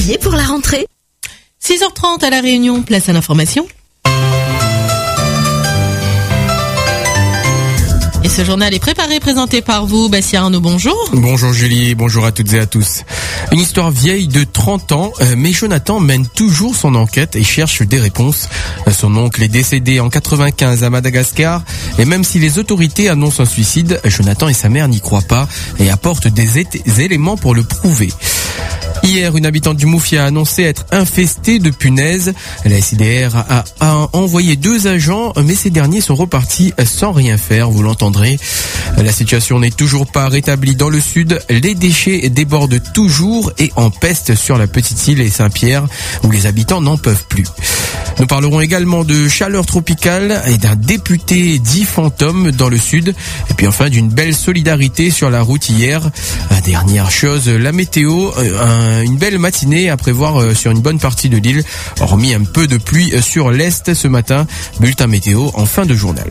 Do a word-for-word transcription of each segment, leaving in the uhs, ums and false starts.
habillé pour la rentrée? six heures trente à La Réunion, place à l'information. Et ce journal est préparé, présenté par vous, Bastien Arnaud, bonjour. Bonjour Julie, bonjour à toutes et à tous. Une histoire vieille de trente ans, mais Jonathan mène toujours son enquête et cherche des réponses. Son oncle est décédé en quatre-vingt-quinze à Madagascar, et même si les autorités annoncent un suicide, Jonathan et sa mère n'y croient pas et apportent des, é- des éléments pour le prouver. Hier, une habitante du Moufia a annoncé être infestée de punaises. La S I D R a, a envoyé deux agents, mais ces derniers sont repartis sans rien faire, vous l'entendrez. La situation n'est toujours pas rétablie dans le sud. Les déchets débordent toujours et empestent sur la petite île et Saint-Pierre, où les habitants n'en peuvent plus. Nous parlerons également de chaleur tropicale et d'un député dit fantôme dans le sud. Et puis enfin d'une belle solidarité sur la route hier. Dernière chose, la météo, un, une belle matinée à prévoir sur une bonne partie de l'île, hormis un peu de pluie sur l'est ce matin. Bulletin météo en fin de journal.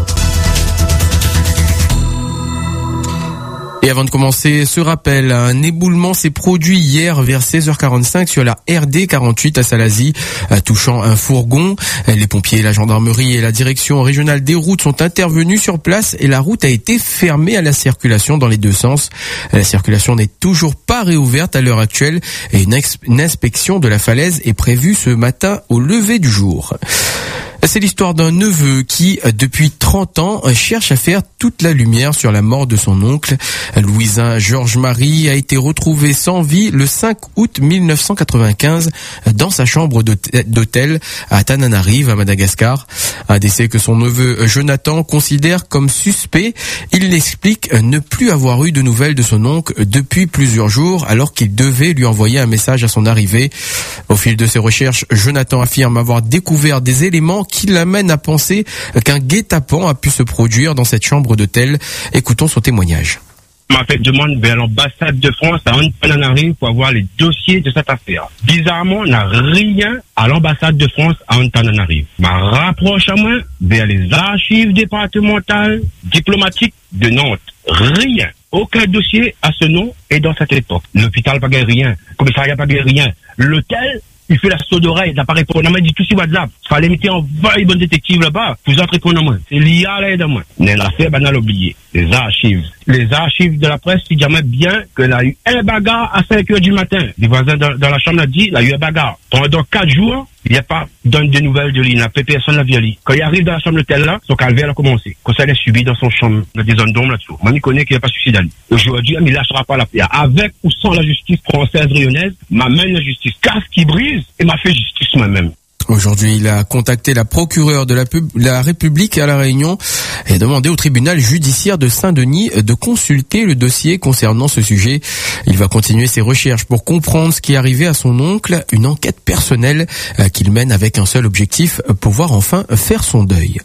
Et avant de commencer, ce rappel, un éboulement s'est produit hier vers seize heures quarante-cinq sur la R D quarante-huit à Salazie, touchant un fourgon. Les pompiers, la gendarmerie et la direction régionale des routes sont intervenus sur place et la route a été fermée à la circulation dans les deux sens. La circulation n'est toujours pas réouverte à l'heure actuelle et une, ex- une inspection de la falaise est prévue ce matin au lever du jour. C'est l'histoire d'un neveu qui, depuis trente ans, cherche à faire toute la lumière sur la mort de son oncle. Louisin Georges-Marie a été retrouvé sans vie le cinq août mille neuf cent quatre-vingt-quinze dans sa chambre d'hôtel à Tananarive, à Madagascar. Un décès que son neveu Jonathan considère comme suspect. Il explique ne plus avoir eu de nouvelles de son oncle depuis plusieurs jours, alors qu'il devait lui envoyer un message à son arrivée. Au fil de ses recherches, Jonathan affirme avoir découvert des éléments qui l'amène à penser qu'un guet-apens a pu se produire dans cette chambre d'hôtel. Écoutons son témoignage. M'a fait demande vers l'ambassade de France à Antananarive pour avoir les dossiers de cette affaire. Bizarrement, on n'a rien à l'ambassade de France à Antananarive. M'a rapproche à moi vers les archives départementales diplomatiques de Nantes. Rien. Aucun dossier à ce nom est dans cette époque. L'hôpital pas rien. Le commissariat pas rien. L'hôtel, il fait la saut d'oreille, il n'a pas répondu. On m'a dit tout sur WhatsApp. Il fallait mettre en veille bon détective là-bas. Vous entrez qu'on a moins. C'est l'I A là, aide-moi. Mais l'affaire, ben, on a oublié. Les archives. Les archives de la presse, si jamais bien qu'il a eu un bagarre à cinq heures du matin. Les voisins dans, dans la chambre ont dit, il a eu un bagarre. Pendant quatre jours, il n'y a pas donné de nouvelles de lui. Il n'a pas personne la violé. Quand il arrive dans la chambre d'hôtel là, son calvaire a commencé. Quand ça il a subi dans son chambre, il y a des zones d'ombre là-dessous. Moi, je connais qu'il n'y a pas suicide à lui. Aujourd'hui, il ne lâchera pas l'affaire. Avec ou sans la justice française rayonnaise, m'amène la justice. Casque qui brise et m'a fait justice moi-même. Aujourd'hui, il a contacté la procureure de la, pub, la République à La Réunion et a demandé au tribunal judiciaire de Saint-Denis de consulter le dossier concernant ce sujet. Il va continuer ses recherches pour comprendre ce qui est arrivé à son oncle, une enquête personnelle qu'il mène avec un seul objectif, pouvoir enfin faire son deuil.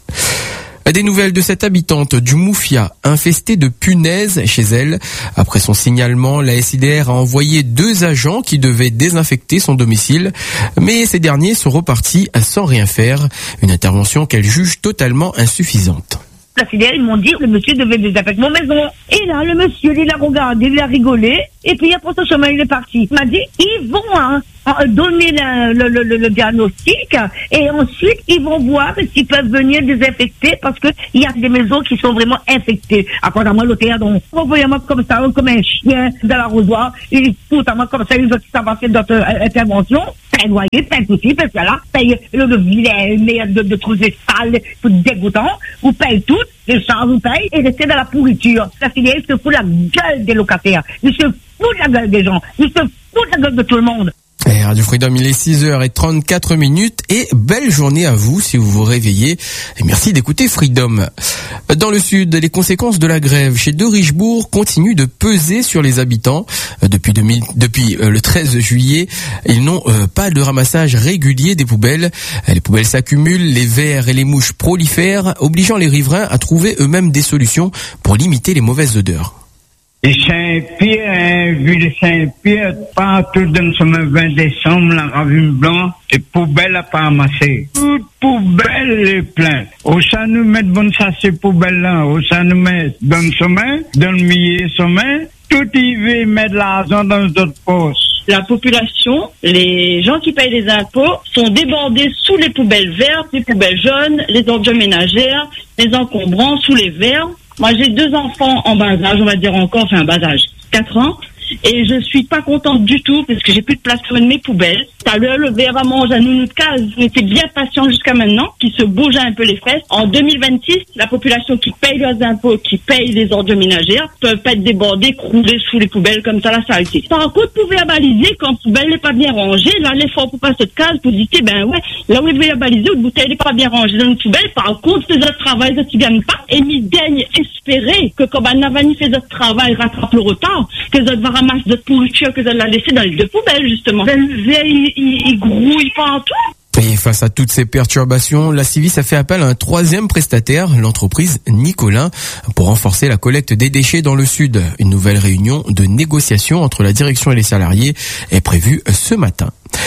Des nouvelles de cette habitante du Moufia, infestée de punaises chez elle. Après son signalement, la S I D R a envoyé deux agents qui devaient désinfecter son domicile, mais ces derniers sont repartis sans rien faire. Une intervention qu'elle juge totalement insuffisante. La S I D R, ils m'ont dit que le monsieur devait désinfecter mon maison. Et là, le monsieur, il a regardé, il a rigolé, et puis après son chemin, il est parti. Il m'a dit, ils vont hein, donner le, le, le, le diagnostic, et ensuite, ils vont voir s'ils peuvent venir désinfecter, parce que il y a des maisons qui sont vraiment infectées. Après, moi, l'hôtel, donc, envoyez-moi comme ça, comme un chien dans l'arrosoir, et tout à moi comme ça, ils ont ça va faire notre euh, intervention. Paye loyer, paye tout ci, paye cela, paye le, le vilain, merde de, de trouver sale, tout dégoûtant, vous payez tout, les charges vous payez, et restez dans la pourriture. La filière, il se fout la gueule des locataires, il se fout la gueule des gens, il se fout la gueule de tout le monde. Et Radio Freedom, il est six heures trente-quatre minutes et belle journée à vous si vous vous réveillez. Et merci d'écouter Freedom. Dans le sud, les conséquences de la grève chez De Richebourg continuent de peser sur les habitants. Depuis, deux mille, depuis le treize juillet, ils n'ont euh, pas de ramassage régulier des poubelles. Les poubelles s'accumulent, les vers et les mouches prolifèrent, obligeant les riverains à trouver eux-mêmes des solutions pour limiter les mauvaises odeurs. Et Saint-Pierre, ville de Saint-Pierre, partout dans le semaine vingt décembre, la ravine blanc, et poubelle à pas ramasser. Toute poubelle est pleine. Au ça nous met bon ça, ces poubelles-là, au ça nous met dans le sommet, dans le milieu sommet, tout y veut mettre l'argent dans notre poche. la population, les gens qui payent les impôts, sont débordés sous les poubelles vertes, les poubelles jaunes, les ordures ménagères, les encombrants, sous les verres. Moi, j'ai deux enfants en bas âge, on va dire encore, enfin bas âge, quatre ans. Et je suis pas contente du tout parce que j'ai plus de place sur une de mes poubelles. T'as le, le verre à manger à nounou de case. J'étais bien patient jusqu'à maintenant, qui se bouge un peu les fesses. En deux mille vingt-six, la population qui paye leurs impôts, qui paye les ordures ménagères, peuvent pas être débordées, crouler sous les poubelles comme ça, la saleté. Par contre, vous pouvez la baliser quand la poubelle n'est pas bien rangée. Là, l'effort pour passer de case, pour dire, ben ouais, là où vous devez la baliser, votre bouteille n'est pas bien rangée dans une poubelle. Par contre, ces autres travail, ça tu gagnes pas. Et m'y daigne espérer que quand Navani fait d'autres travail, rattrape le retard, que les autres va ramasser d'autres pourritures, que les autres la laisser dans les deux poubelles, justement. Le verre, il, il, il grouille pas en tout. Et face à toutes ces perturbations, la Civis a fait appel à un troisième prestataire, l'entreprise Nicolin, pour renforcer la collecte des déchets dans le sud. Une nouvelle réunion de négociation entre la direction et les salariés est prévue ce matin.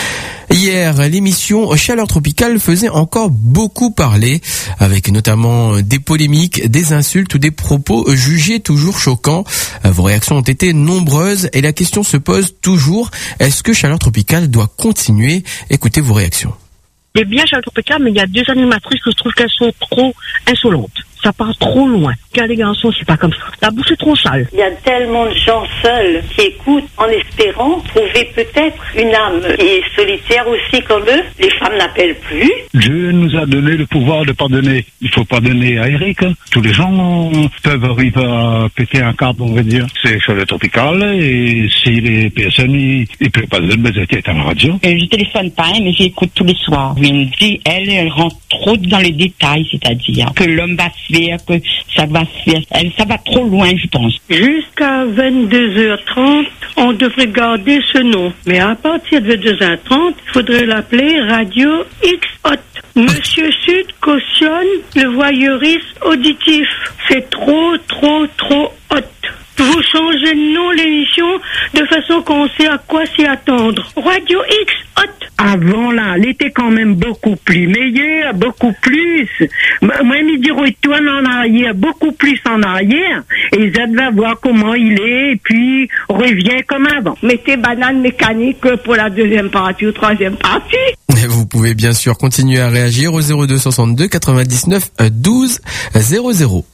Hier, l'émission Chaleur Tropicale faisait encore beaucoup parler, avec notamment des polémiques, des insultes ou des propos jugés toujours choquants. Vos réactions ont été nombreuses et la question se pose toujours, est-ce que Chaleur Tropicale doit continuer? Écoutez vos réactions. Il y a bien Chaleur Tropicale, mais il y a deux animatrices que je trouve qu'elles sont trop insolentes. Ça part trop loin. Car les garçons, c'est pas comme ça. La bouche est trop sale. Il y a tellement de gens seuls qui écoutent en espérant trouver peut-être une âme qui est solitaire aussi comme eux. Les femmes n'appellent plus. Dieu nous a donné le pouvoir de pardonner. Il faut pardonner à Eric. Hein. Tous les gens peuvent arriver à péter un câble, on va dire. C'est Chaleur Tropicale et si les personnes, ils ne peuvent pas donner, mais elles étaient à la radio. Euh, je téléphone pas, mais j'écoute tous les soirs. Une dit, elle, elle rentre trop dans les détails, c'est-à-dire que l'homme va se faire, que ça va se faire. Elle, ça va trop loin, je pense. Jusqu'à vingt-deux heures trente, on devrait garder ce nom. Mais à partir de vingt-deux heures trente, il faudrait l'appeler Radio X-Hot. Monsieur Sud cautionne le voyeurisme auditif. C'est trop, trop, trop hot. Vous changez le nom de l'émission de façon qu'on sait à quoi s'y attendre. Radio X Hot. Avant là, elle était quand même beaucoup plus meilleure, beaucoup plus. Moi, me dire retourne en arrière, beaucoup plus en arrière, et ils va voir comment il est, et puis revient comme avant. Mettez banane mécanique pour la deuxième partie ou troisième partie. Vous pouvez bien sûr continuer à réagir au zéro deux soixante-deux quatre-vingt-dix-neuf douze zéro zéro.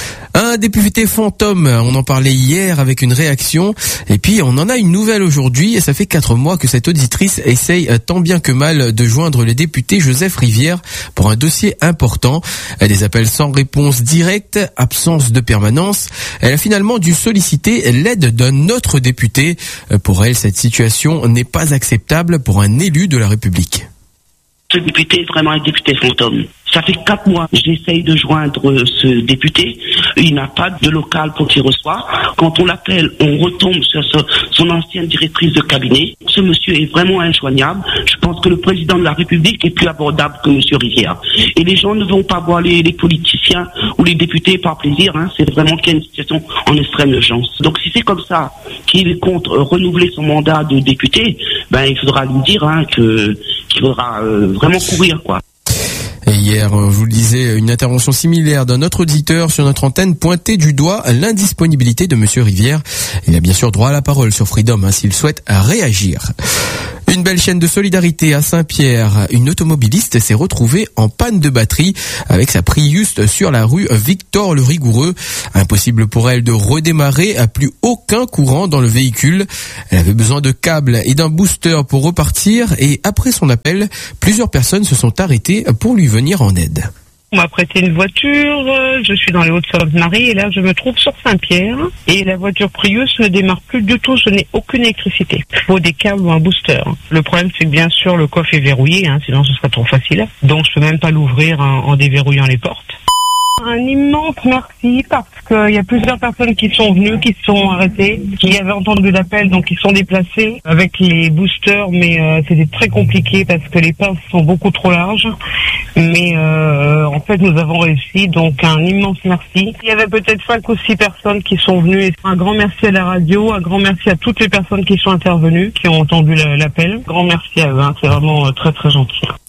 Un député fantôme, on en parlait hier avec une réaction, et puis on en a une nouvelle aujourd'hui, et ça fait quatre mois que cette auditrice essaye tant bien que mal de joindre le député Joseph Rivière pour un dossier important. Des appels sans réponse directe, absence de permanence. Elle a finalement dû solliciter l'aide d'un autre député. Pour elle, cette situation n'est pas acceptable pour un élu de la République. Ce député est vraiment un député fantôme. Ça fait quatre mois que j'essaye de joindre ce député. Il n'a pas de local pour qu'il reçoive. Quand on l'appelle, on retombe sur ce, son ancienne directrice de cabinet. Ce monsieur est vraiment injoignable. Je pense que le président de la République est plus abordable que monsieur Rivière. Et les gens ne vont pas voir les, les politiciens ou les députés par plaisir. Hein. C'est vraiment qu'il y a une situation en extrême urgence. Donc si c'est comme ça qu'il compte euh, renouveler son mandat de député, ben il faudra lui dire hein, que qu'il faudra euh, vraiment courir, quoi. Et hier, je vous le disais, une intervention similaire d'un autre auditeur sur notre antenne pointait du doigt l'indisponibilité de monsieur Rivière. Il a bien sûr droit à la parole sur Freedom hein, s'il souhaite réagir. Une belle chaîne de solidarité à Saint-Pierre. Une automobiliste s'est retrouvée en panne de batterie avec sa Prius sur la rue Victor le Rigoureux. Impossible pour elle de redémarrer, à plus aucun courant dans le véhicule. Elle avait besoin de câbles et d'un booster pour repartir, et après son appel, plusieurs personnes se sont arrêtées pour lui venir en aide. On m'a prêté une voiture, je suis dans les Hautes-Savoie-Marie et là je me trouve sur Saint-Pierre et la voiture Prius ne démarre plus du tout, je n'ai aucune électricité. Il faut des câbles ou un booster. Le problème c'est que bien sûr le coffre est verrouillé, hein, sinon ce serait trop facile. Donc je peux même pas l'ouvrir en, en déverrouillant les portes. Un immense merci parce qu'il y a plusieurs personnes qui sont venues, qui se sont arrêtées, qui avaient entendu l'appel, donc qui sont déplacées avec les boosters, mais euh, c'était très compliqué parce que les pinces sont beaucoup trop larges. Mais euh, en fait, nous avons réussi, donc un immense merci. Il y avait peut-être cinq ou six personnes qui sont venues. Et un grand merci à la radio, un grand merci à toutes les personnes qui sont intervenues, qui ont entendu l'appel. Grand merci à eux, hein, c'est vraiment euh, très très gentil.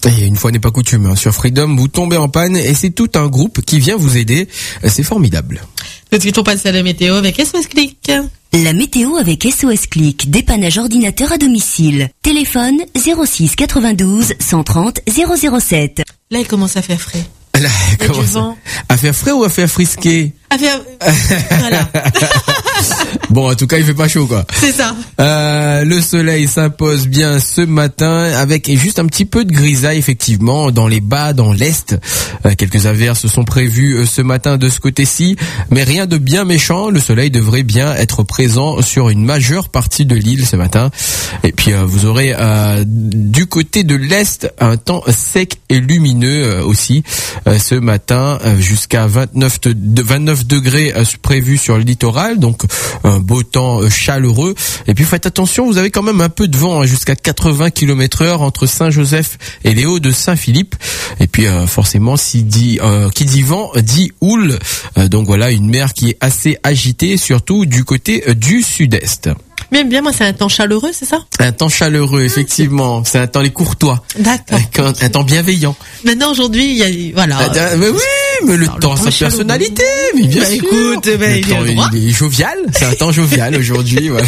Et une fois n'est pas coutume, hein, sur Freedom, vous tombez en panne et c'est tout un groupe qui vient vous aider. C'est formidable. Tout de suite, on passe à la météo avec S O S Click. La météo avec S O S Click, dépannage ordinateur à domicile. Téléphone zéro six quatre-vingt-douze cent trente zéro zéro sept. Là, il commence à faire frais. Là, il commence à faire frais ou à faire frisquer? À faire... voilà. Bon, en tout cas, il fait pas chaud, quoi. C'est ça. Euh, le soleil s'impose bien ce matin avec juste un petit peu de grisaille, effectivement, dans les bas, dans l'est. Euh, quelques averses sont prévues euh, ce matin de ce côté-ci, mais rien de bien méchant. Le soleil devrait bien être présent sur une majeure partie de l'île ce matin. Et puis, euh, vous aurez euh, du côté de l'est un temps sec et lumineux euh, aussi euh, ce matin, euh, jusqu'à vingt-neuf, de, vingt-neuf degrés euh, prévus sur le littoral. Donc, un beau temps chaleureux. Et puis faites attention, vous avez quand même un peu de vent, hein, jusqu'à quatre-vingts kilomètres heure entre Saint-Joseph et les Hauts-de-Saint-Philippe. Et puis euh, forcément, si dit, euh, qui dit vent, dit houle. Euh, donc voilà, une mer qui est assez agitée, surtout du côté euh, du sud-est. Bien, bien, moi, c'est un temps chaleureux, c'est ça? Un temps chaleureux, effectivement. C'est un temps les courtois. D'accord. Un, un temps bienveillant. Maintenant, aujourd'hui, il y a, voilà. Ah, mais oui, mais le, Alors, temps, le temps sa personnalité, mais bien bah, sûr. Écoute, bah, le il, temps, il, il est jovial. C'est un temps jovial aujourd'hui, voilà.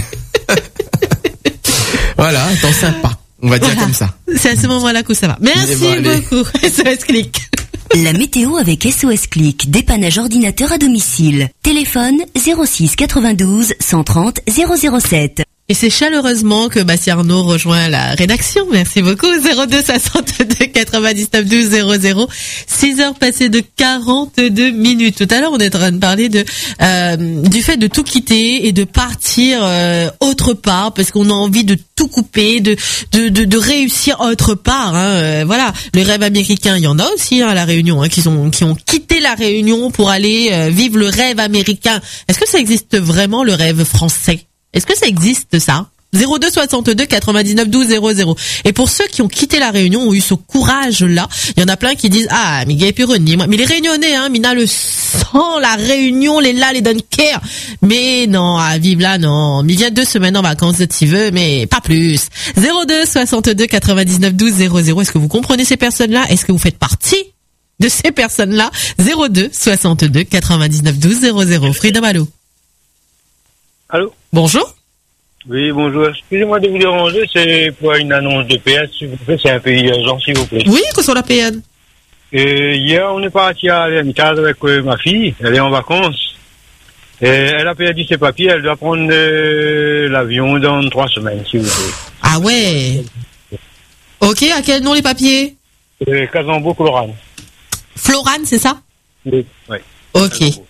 Voilà, un temps sympa. On va dire voilà. comme ça. C'est à ce moment-là que ça va. Merci bon, beaucoup. S O S Click. La météo avec S O S Click, dépannage ordinateur à domicile. Téléphone zéro six quatre-vingt-douze cent trente zéro zéro sept. Et c'est chaleureusement que Bastien Arnaud rejoint la rédaction. Merci beaucoup. zéro deux soixante-deux quatre-vingt-dix-neuf douze zéro zéro. six heures passées de quarante-deux minutes. Tout à l'heure, on est en train de parler de euh, du fait de tout quitter et de partir euh, autre part parce qu'on a envie de tout couper, de de de, de réussir autre part. Hein. Euh, voilà, le rêve américain, il y en a aussi hein, à la Réunion, hein, qui ont qui ont quitté la Réunion pour aller euh, vivre le rêve américain. Est-ce que ça existe vraiment le rêve français? Est-ce que ça existe, ça? zéro deux soixante-deux quatre-vingt-dix-neuf douze zéro zéro. Et pour ceux qui ont quitté la Réunion, ont eu ce courage-là, il y en a plein qui disent, ah, mais Guy moi, mais les Réunionnais, hein, Mina le sang, la Réunion, les là, les Dunkerque. Mais non, à vivre là, non. Mais viens deux semaines en vacances, si tu veux, mais pas plus. zéro deux soixante-deux quatre-vingt-dix-neuf douze zéro zéro. Est-ce que vous comprenez ces personnes-là? Est-ce que vous faites partie de ces personnes-là? zéro deux soixante-deux quatre-vingt-dix-neuf douze zéro zéro. Frida Malo. Allô? Bonjour. Oui, bonjour. Excusez-moi de vous déranger, c'est pour une annonce de P S, s'il vous plaît, c'est un pays urgent, s'il vous plaît. Oui, que sur la P N. Et hier, on est parti à l'Amicale avec euh, ma fille, elle est en vacances. Et elle a perdu ses papiers, elle doit prendre euh, l'avion dans trois semaines, s'il vous plaît. Ah ouais. Ok, à quel nom les papiers? euh, Casambo, Florane. Florane, c'est ça? Oui, oui. Ok. Casambo.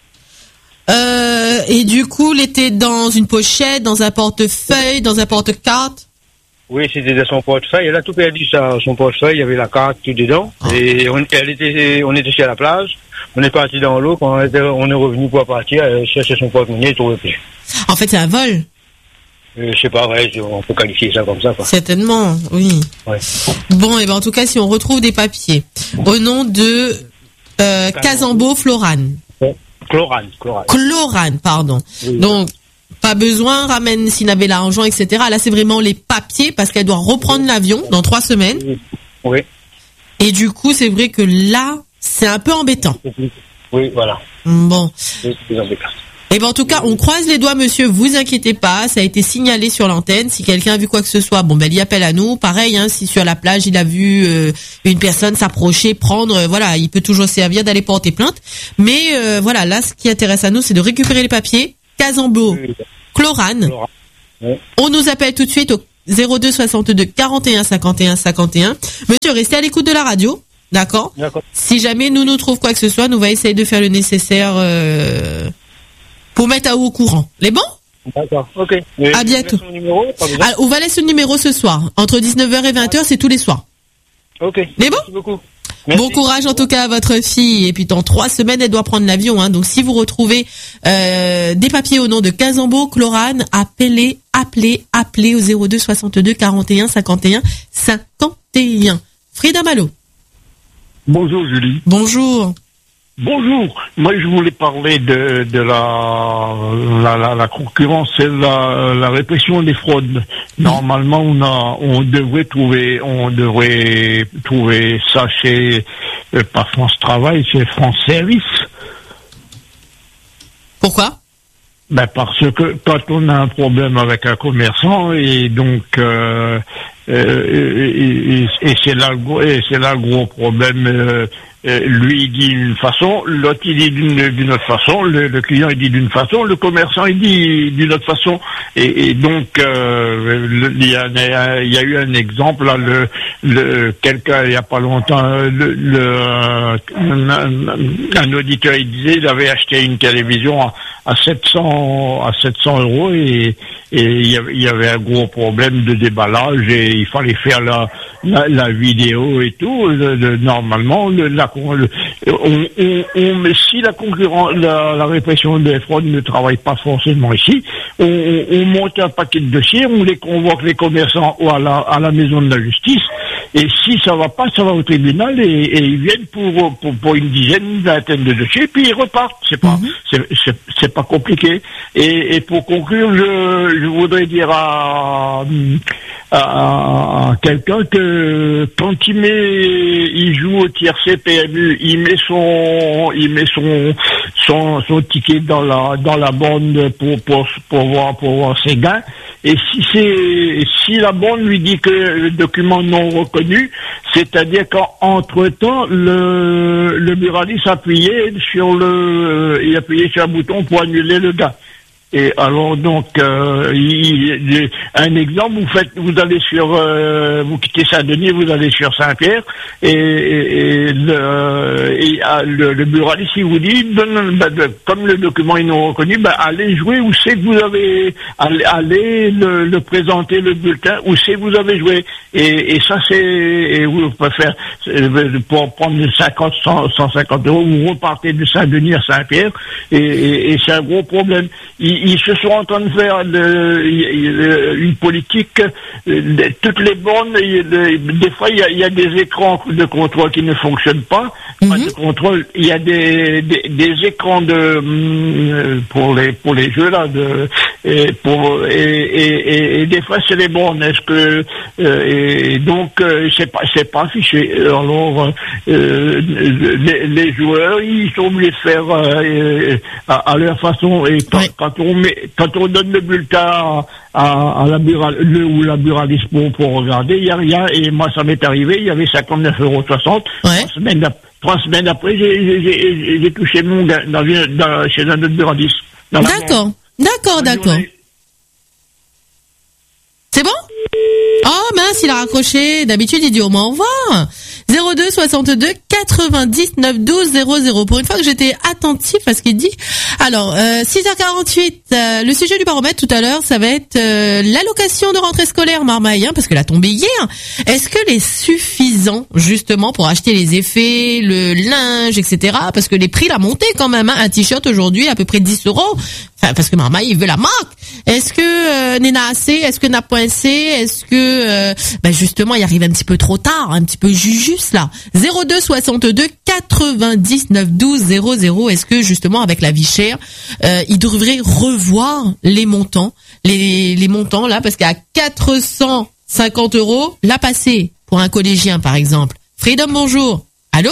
Euh, et du coup, il était dans une pochette, dans un portefeuille, dans un porte-carte? Oui, c'était dans son portefeuille. Elle a tout perdu, ça, son portefeuille. Il y avait la carte, tout dedans. Oh. Et on, elle était, on était sur la plage. On est parti dans l'eau. Quand on, était, on est revenu pour partir, elle cherchait son porte-monnaie et trouvait plus. En fait, c'est un vol? Euh, je sais pas, ouais, on peut qualifier ça comme ça, quoi. Certainement, oui. Ouais. Bon, et ben en tout cas, si on retrouve des papiers au nom de euh, Casambo Florane. Ouais. Chlorane, Chlorane. Chlorane, pardon. Oui. Donc, pas besoin, ramène s'il avait l'argent, et cetera. Là, c'est vraiment les papiers parce qu'elle doit reprendre l'avion dans trois semaines. Oui. Et du coup, c'est vrai que là, c'est un peu embêtant. Oui, voilà. Bon. Oui, c'est embêtant. Et ben en tout cas, on croise les doigts, monsieur. Vous inquiétez pas, ça a été signalé sur l'antenne. Si quelqu'un a vu quoi que ce soit, bon ben il appelle à nous. Pareil, hein, si sur la plage il a vu euh, une personne s'approcher, prendre, euh, voilà, il peut toujours servir d'aller porter plainte. Mais euh, voilà, là, ce qui intéresse à nous, c'est de récupérer les papiers. Casambo, Chlorane. Oui. On nous appelle tout de suite au zéro deux soixante-deux quarante et un cinquante et un cinquante et un. Monsieur, restez à l'écoute de la radio. D'accord. D'accord. Si jamais nous nous trouve quoi que ce soit, nous va essayer de faire le nécessaire. Euh, pour mettre à vous au courant. Les bons? D'accord, ok. Et à bientôt. Numéro, Alors, on va laisser le numéro ce soir. Entre dix-neuf heures et vingt heures, c'est tous les soirs. Ok. Les bons? Merci beaucoup. Merci. Bon courage en tout cas à votre fille. Et puis dans trois semaines, elle doit prendre l'avion. Hein. Donc si vous retrouvez euh, des papiers au nom de Casambo, Chlorane, appelez, appelez, appelez au zéro deux soixante-deux quarante et un cinquante et un cinquante et un. Frida Malo. Bonjour Julie. Bonjour. Bonjour, moi je voulais parler de, de la, la, la, la concurrence et la, la répression des fraudes. Normalement, on a, on devrait trouver, on devrait trouver ça chez, euh, pas France Travail, chez France Service. Pourquoi? Ben parce que quand on a un problème avec un commerçant et donc euh, euh, et, et, et c'est là et c'est là le gros problème. Euh, Euh, lui il dit d'une façon, l'autre il dit d'une, d'une autre façon, le, le client il dit d'une façon, le commerçant il dit d'une autre façon. Et, et donc euh, le, il, y a, il y a eu un exemple là, le, le quelqu'un il y a pas longtemps, le, le un, un auditeur il disait il avait acheté une télévision à, à sept cents à sept cents euros et et il y, avait, il y avait un gros problème de déballage et il fallait faire la la, la vidéo et tout. Le, le, normalement le, la Le, on, on, on, si la concurrence, la, la répression des fraudes ne travaille pas forcément ici, on, on, on monte un paquet de dossiers, on les convoque les commerçants ou à la, à la maison de la justice, et si ça va pas, ça va au tribunal et, et ils viennent pour, pour, pour une dizaine, une vingtaine de dossiers, puis ils repartent. C'est pas, mm-hmm. c'est, c'est, c'est pas compliqué. Et, et pour conclure, je, je voudrais dire à, à, à quelqu'un que quand il met, il joue au tiercé P M U, il met son, il met son, son, son ticket dans la, dans la borne pour, pour, pour voir, pour voir ses gains. Et si c'est, si la borne lui dit que le document non reconnu, c'est-à-dire qu'entre temps, le, le buraliste appuyait sur le, il appuyait sur un bouton pour annuler le gain. Et alors donc, euh, il, un exemple, vous faites, vous allez sur, euh, vous quittez Saint-Denis, vous allez sur Saint-Pierre, et, et, et, le, et le, le buraliste il vous dit, donne, ben, comme le document est non reconnu, ben, allez jouer où c'est que vous avez, allez, allez le, le présenter le bulletin où c'est que vous avez joué. Et, et ça c'est, et vous pouvez faire pour prendre cinquante, cent, cent cinquante euros, vous repartez de Saint-Denis à Saint-Pierre, et, et, et c'est un gros problème. Il, Ils se sont en train de faire de, une politique, de, toutes les bornes, de, des fois il y, a, il y a des écrans de contrôle qui ne fonctionnent pas. Mm-hmm. Pas de contrôle, il y a des, des, des écrans de pour les pour les jeux là de et pour et, et, et des fois c'est les bornes. Est-ce que et donc c'est pas c'est pas affiché. Alors euh, les, les joueurs ils sont obligés de faire euh, à, à leur façon et quand, oui. quand on mais quand on donne le bulletin à, à la bural, le ou la buraliste pour, pour regarder, il y a rien. Et moi, ça m'est arrivé, il y avait cinquante-neuf euros soixante. Ouais. Trois semaines, trois semaines après, j'ai, j'ai, j'ai touché mon gain dans une, dans, chez un autre buraliste. D'accord, d'accord, d'accord. C'est bon? Oh mince, il a raccroché. D'habitude, il dit au moins au revoir. zéro deux soixante-deux quatre-vingt-dix-neuf douze zéro zéro. Pour une fois que j'étais attentif à ce qu'il dit. Alors, euh, six heures quarante-huit, euh, le sujet du baromètre tout à l'heure, ça va être euh, l'allocation de rentrée scolaire Marmaille, hein, parce que la tombée hier. Est-ce qu'elle est suffisante justement pour acheter les effets, le linge, et cetera. Parce que les prix l'ont monté quand même. Hein. Un t-shirt aujourd'hui à peu près dix euros. Enfin, parce que Marmaille, il veut la marque. Est-ce que euh, Nena A C, est-ce que Na.C, est-ce que euh, ben justement, il arrive un petit peu trop tard, un petit peu juste là. zéro deux soixante-deux quatre-vingt-dix-neuf douze zéro zéro. Est-ce que justement avec la vie chère, euh, il devrait revoir les montants, les les montants là, parce qu'à quatre cent cinquante euros, la passée pour un collégien par exemple. Freedom, bonjour. Allô?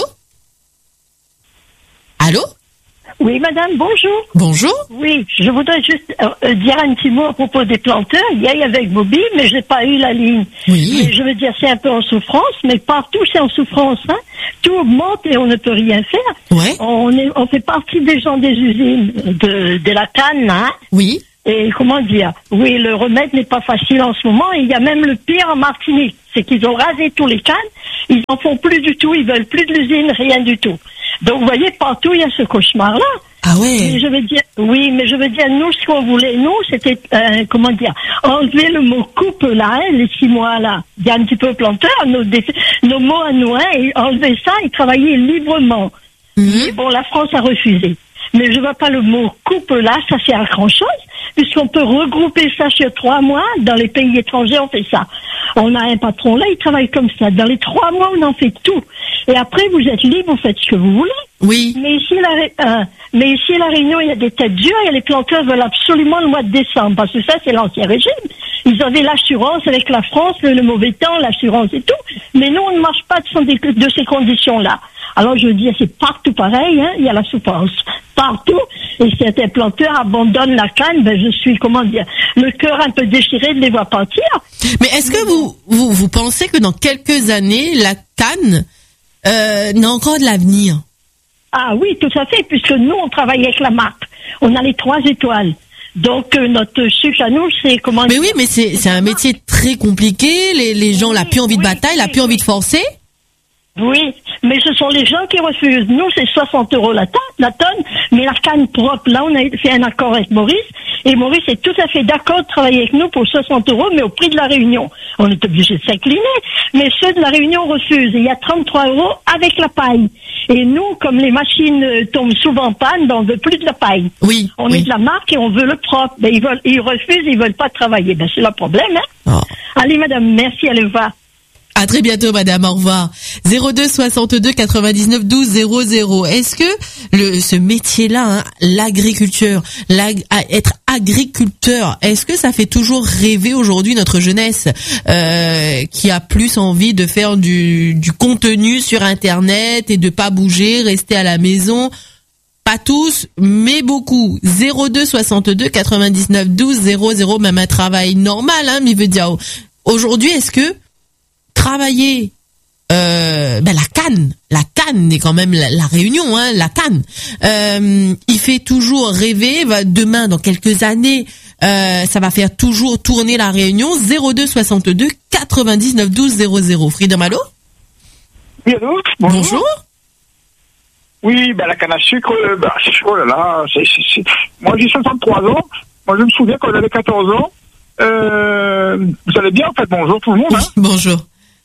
Allô? Oui, madame, bonjour. Bonjour. Oui, je voudrais juste euh, dire un petit mot à propos des planteurs. Il y a avec mobile, mais j'ai pas eu la ligne. Oui. Mais je veux dire, c'est un peu en souffrance, mais partout c'est en souffrance. Hein. Tout augmente et on ne peut rien faire. Ouais. On est, on fait partie des gens des usines de, de la canne, hein. Oui. Et comment dire? Oui, le remède n'est pas facile en ce moment. Et il y a même le pire en Martinique, c'est qu'ils ont rasé tous les cannes. Ils en font plus du tout. Ils veulent plus de l'usine, rien du tout. Donc, vous voyez, partout, il y a ce cauchemar-là. Ah ouais. Mais je veux dire, oui, mais je veux dire, nous, ce qu'on voulait, nous, c'était, euh, comment dire, enlever le mot coupe, là, hein, les six mois, là. Il y a un petit peu planteur, nos, dé- nos mots à nous, hein, et enlever ça et travailler librement. Mm-hmm. Et bon, la France a refusé. Mais je vois pas le mot coupe, là, ça sert à grand chose, puisqu'on peut regrouper ça sur trois mois. Dans les pays étrangers, on fait ça. On a un patron là, il travaille comme ça. Dans les trois mois, on en fait tout. Et après, vous êtes libre, vous faites ce que vous voulez. Oui. Mais ici, la, Ré- euh, mais ici, la Réunion, il y a des têtes dures et les planteurs veulent absolument le mois de décembre. Parce que ça, c'est l'ancien régime. Ils avaient l'assurance avec la France, le, le mauvais temps, l'assurance et tout. Mais nous, on ne marche pas de, son- de ces conditions-là. Alors, je veux dire, c'est partout pareil, hein. Il y a la souffrance. Partout. Et certains planteurs abandonnent la canne. Ben, je suis, comment dire, le cœur un peu déchiré de les voir partir. Mais est-ce que vous, vous, vous pensez que dans quelques années, la canne euh, n'a encore de l'avenir? Ah oui, tout à fait, puisque nous, on travaille avec la marque. On a les trois étoiles. Donc, euh, notre sucre à nous, c'est comment... Mais oui, mais c'est, c'est un métier très compliqué. Les, les gens n'ont plus envie de bataille, n'ont plus envie de forcer. Oui, mais ce sont les gens qui refusent. Nous, c'est soixante euros la, tonne, la tonne, mais la canne propre, là, on a fait un accord avec Maurice, et Maurice est tout à fait d'accord de travailler avec nous pour soixante euros, mais au prix de la Réunion. On est obligé de s'incliner, mais ceux de la Réunion refusent. Il y a trente-trois euros avec la paille. Et nous, comme les machines euh, tombent souvent en panne, ben, on veut plus de la paille. Oui. On oui. est de la marque et on veut le propre. Ben, ils veulent, ils refusent, ils veulent pas travailler. Ben, c'est le problème, hein. Oh. Allez, madame, merci, allez voir. À très bientôt, madame. Au revoir. zéro deux soixante-deux quatre-vingt-dix-neuf douze zéro zéro. Est-ce que le, ce métier-là, hein, l'agriculture, l'ag, être agriculteur, est-ce que ça fait toujours rêver aujourd'hui notre jeunesse, euh, qui a plus envie de faire du, du contenu sur Internet et de pas bouger, rester à la maison? Pas tous, mais beaucoup. zéro deux soixante-deux quatre-vingt-dix-neuf douze zéro zéro, même un travail normal, hein, mais veut dire, aujourd'hui, est-ce que travailler euh, ben la canne, la canne est quand même la, la Réunion, hein, la canne. Euh, il fait toujours rêver. Va, demain, dans quelques années, euh, ça va faire toujours tourner la Réunion. zéro deux soixante-deux quatre-vingt-dix-neuf douze zéro zéro. Freedom, allô? Oui, allô? Bonjour. Bonjour. Oui, ben la canne à sucre, euh, ben, oh là là, c'est, c'est, c'est... moi j'ai soixante-trois ans. Moi je me souviens quand j'avais quatorze ans. Euh, vous allez bien en fait? Bonjour tout le monde. Hein? Bonjour.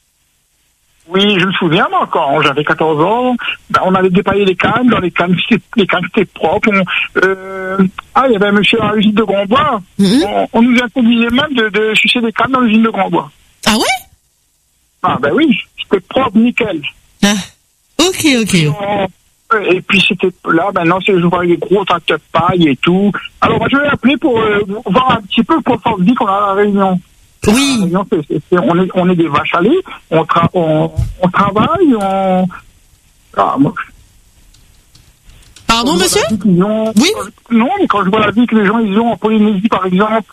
Oui, je me souviens, moi, quand j'avais quatorze ans, ben, on allait dépailler les cannes, dans les cannes, les cannes étaient propres. On, euh, ah, il y avait un monsieur à l'usine de Grandbois. Mm-hmm. On, on nous a conduisait même de, de sucer des cannes dans l'usine de Grandbois. Ah ouais? Ah, ben oui, c'était propre, nickel. Ah, ok, ok. Et, on, et puis c'était là, maintenant, c'est, je vois les gros tracteurs de paille et tout. Alors, moi, je vais appeler pour euh, voir un petit peu le confort de vie qu'on a à la Réunion. Oui. Réunion, c'est, c'est, c'est, on, est, on est des vaches à lait, on, tra- on, on travaille, on... Ah, moi, Pardon, monsieur? Ont, oui. Non, mais quand je vois la vie que les gens ils ont en Polynésie, par exemple.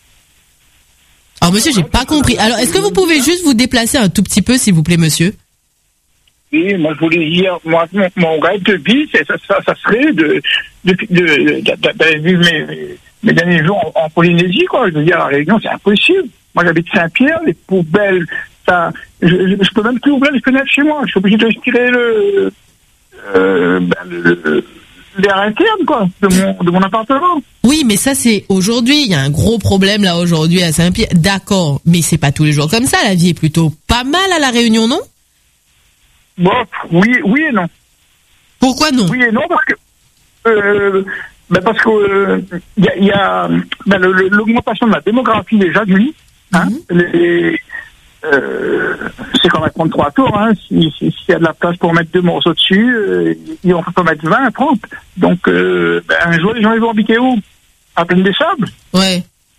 Alors, monsieur, j'ai pas compris. Alors, est-ce que vous pouvez juste vous déplacer un tout petit peu, s'il vous plaît, monsieur? Oui, moi, je voulais dire, moi, mon, mon rêve de vie, c'est, ça, ça, ça serait de, de, de, de, d'aller vivre mes, mes derniers jours en, en Polynésie, quoi. Je veux dire, à la Réunion, c'est impossible. Moi, j'habite Saint-Pierre, les poubelles, ça, je, je, je peux même plus ouvrir les fenêtres chez moi. Je suis obligé de respirer le, euh, ben, le, l'air interne, quoi, de mon, de mon appartement. Oui, mais ça, c'est aujourd'hui. Il y a un gros problème, là, aujourd'hui, à Saint-Pierre. D'accord. Mais c'est pas tous les jours comme ça. La vie est plutôt pas mal à la Réunion, non? Bon, oui, oui et non. Pourquoi non? Oui et non, parce que, euh, ben parce que, euh, y a, y a ben le, le, l'augmentation de la démographie déjà du lit, hein, mm-hmm. les, euh, c'est quand même trente-trois tours, hein, s'il si, si y a de la place pour mettre deux morceaux dessus, euh, on peut pas mettre vingt, trente. Donc, euh, ben, un jour, les gens, ils vont habiter où? À Plaine des Sables. Ouais.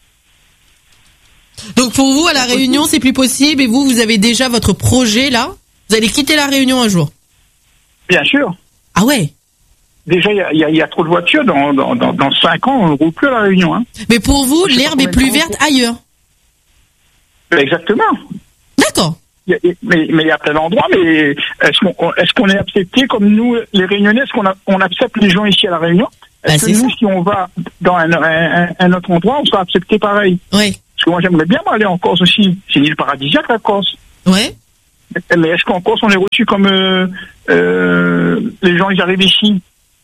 Donc, pour vous, à la Réunion, c'est plus possible, et vous, vous avez déjà votre projet, là? Vous allez quitter la Réunion un jour? Bien sûr. Ah ouais? Déjà, il y a, y, y a trop de voitures. Dans, dans, dans, dans cinq ans, on ne roule plus à la Réunion. Hein. Mais pour vous, l'herbe est plus verte ailleurs? Exactement. D'accord. Y a, mais il y a plein d'endroits, mais est-ce qu'on, est-ce qu'on est accepté comme nous, les Réunionnais? Est-ce qu'on a, on accepte les gens ici à la Réunion? Est-ce bah, que nous, ça. Si on va dans un, un, un autre endroit, on sera accepté pareil? Oui. Parce que moi, j'aimerais bien aller en Corse aussi. C'est une île paradisiaque, la Corse. Ouais. Mais est-ce qu'en Corse, on est reçu comme euh, euh, les gens, ils arrivent ici?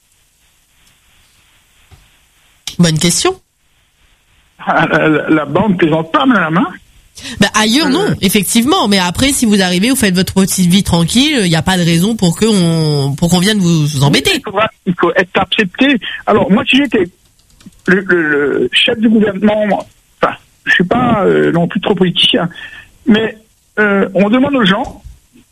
Bonne question. La, la, la banque ne plaisante pas, madame, hein? Bah, ailleurs, non, euh, effectivement. Mais après, si vous arrivez, vous faites votre petite vie tranquille, il n'y a pas de raison pour qu'on, pour qu'on vienne vous, vous embêter. Il, faudra, il faut être accepté. Alors, moi, si j'étais le, le, le chef du gouvernement, moi, enfin, je suis pas euh, non plus trop politicien, mais euh, on demande aux gens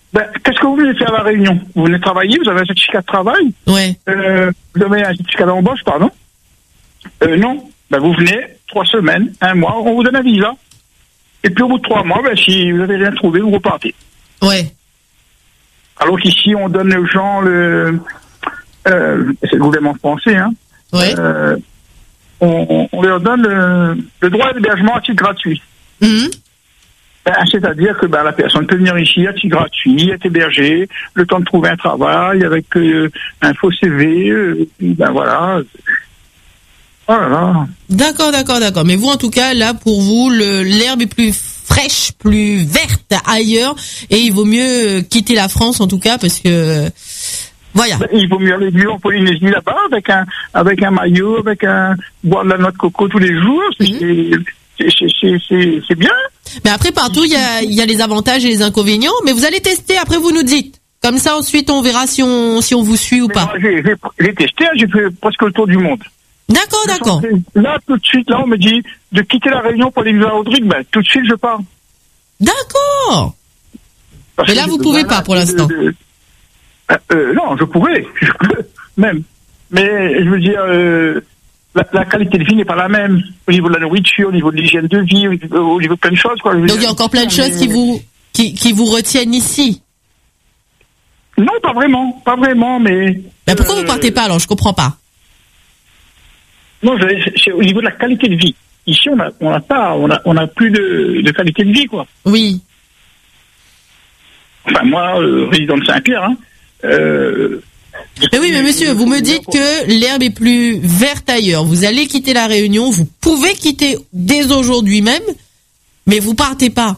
Ben, qu'est-ce que vous venez faire à la Réunion? Vous venez travailler, vous avez un certificat de travail? Ouais. Euh, vous avez un certificat d'embauche, pardon? Euh, non. Ben, vous venez, trois semaines, un mois, on vous donne un visa. Et puis au bout de trois mois, ben, si vous n'avez rien trouvé, vous repartez. Ouais. Alors qu'ici, on donne aux gens le... Euh, c'est le gouvernement français, hein. Ouais. Euh, on, on leur donne le, le droit d'hébergement à titre gratuit. Mm-hmm. Ben, c'est-à-dire que ben, la personne peut venir ici à titre gratuit, être hébergée, le temps de trouver un travail avec euh, un faux C V, euh, ben voilà. Voilà. D'accord, d'accord, d'accord. Mais vous, en tout cas, là, pour vous, le, l'herbe est plus fraîche, plus verte ailleurs, et il vaut mieux quitter la France, en tout cas, parce que, voilà. Ben, il vaut mieux aller vivre en Polynésie là-bas, avec un, avec un maillot, avec un, boire de la noix de coco tous les jours, c'est, mmh. c'est, c'est, c'est, c'est, c'est bien. Mais après, partout, il y a, il y a les avantages et les inconvénients, mais vous allez tester, après vous nous dites. Comme ça, ensuite, on verra si on, si on vous suit ou mais pas. Moi, j'ai, j'ai, j'ai testé, j'ai fait presque le tour du monde. D'accord, d'accord. Là, tout de suite, là, on me dit de quitter la Réunion pour aller vivre à Audric, ben, tout de suite, je pars. D'accord. Parce Mais là, vous pouvez pas, pour l'instant. De, de... Euh, euh, non, je pourrais, je peux, même. Mais, je veux dire, euh, la, la qualité de vie n'est pas la même. Au niveau de la nourriture, au niveau de l'hygiène de vie, au niveau, au niveau de plein de choses, quoi. Je veux Donc, dire, il y a encore plein de choses mais... qui vous, qui, qui vous retiennent ici. Non, pas vraiment, pas vraiment, mais... Ben, pourquoi euh... vous partez pas, alors? Je comprends pas. Non, c'est au niveau de la qualité de vie. Ici, on n'a on a pas, on a, on a plus de, de qualité de vie, quoi. Oui. Enfin, moi, euh, résident de Saint-Pierre, hein. Euh, mais oui, mais monsieur, vous me dites que l'herbe est plus verte ailleurs. Vous allez quitter la Réunion, vous pouvez quitter dès aujourd'hui même, mais vous partez pas.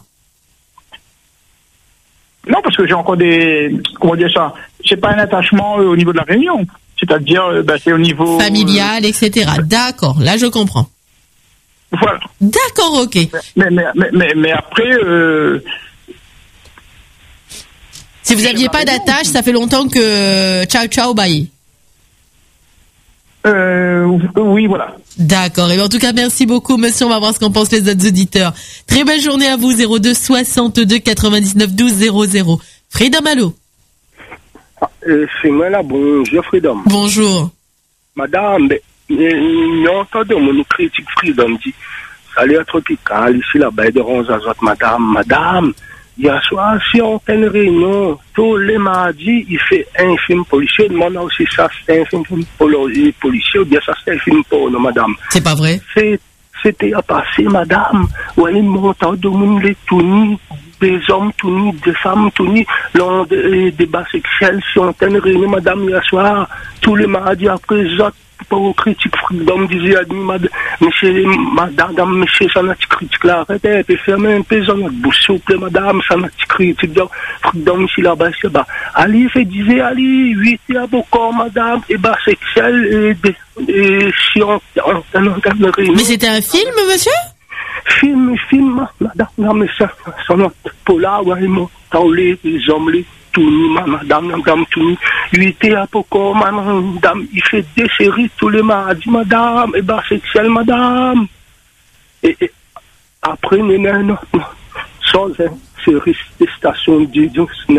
Non, parce que j'ai encore des, comment dire ça, c'est pas un attachement euh, au niveau de la Réunion. C'est-à-dire, euh, bah, c'est au niveau... familial, euh... et cetera. D'accord, là je comprends. Voilà. D'accord, ok. Mais, mais, mais, mais, mais après... Euh... Si vous n'aviez pas d'attache, ça fait longtemps que... Ciao, ciao, bye. Euh, oui, voilà. D'accord. Et en tout cas, merci beaucoup, monsieur. On va voir ce qu'en pensent les autres auditeurs. Très belle journée à vous. zéro deux soixante-deux quatre-vingt-dix-neuf douze zéro zéro. Freedom, allô. Euh, c'est moi là, bonjour Freedom. Bonjour. Madame, nous entendons mon critique Freedom dit, salut à tropical, ici la baie de Ronzazot, madame, madame, hier soir, si on fait une réunion, tous les mardis, il fait un film policier, demande aussi ça, c'est un film policier, ou bien ça, c'est un film porno, madame. C'est pas vrai? C'est, c'était à passer, madame, où elle monte au monde, les tout nus, des hommes tout nus, des femmes tout nues, lors des débats sexuels, si on fait une réunion, madame, hier soir, tous les mardis après, autres, pour critique Freedom disait à madame, monsieur, madame, monsieur, ça n'a pas critique là, arrêtez, puis fermez un peu, ça n'a pas bouche, s'il vous plaît, madame, ça n'a pas critique, Freedom ici là-bas, c'est bas. Ali fait disait, Ali, huit et à beaucoup, madame, et bas sexuel, et si on fait une réunion. Mais c'était un film, monsieur? Film, film, madame, non, mais ça, ça n'a pas là, ouais, ils m'ont taulé, les hommes, les tout nu, madame, madame, tout nu. Il était à Poko, madame, il fait des séries tous les mardis, madame, et bah, sexuel, madame. Et, et après, non, non, non, sans hein, série, des stations de Dieu, il y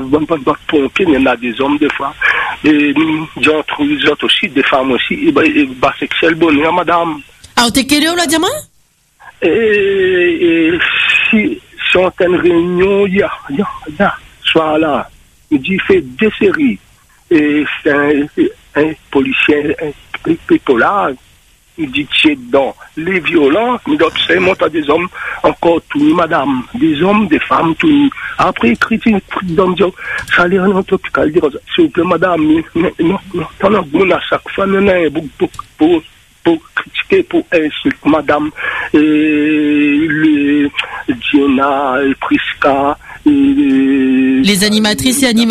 en a des hommes, des fois, et j'en trouve les autres aussi, des femmes aussi, et bah, et bah sexuel, bonheur, madame. Ah, t'es quel heure, là, diamant? Et, et si, si on a une réunion, il y a, il y a, il y a. Soit là, il dit, il fait des séries. Et c'est un, un policier, un pétolard, il dit, tiens, dans les violents, mais d'autres, c'est monte à des hommes encore tout nus, madame. Des hommes, des femmes tout nus. Après, il critique, dans le ça a l'air non tropical, il dit, s'il vous plaît, madame, non, non, non, non, non, à chaque fois, non, non, pour, pour, pour critiquer, pour insulter, madame, et le Diana, Prisca, et les animatrices et animateurs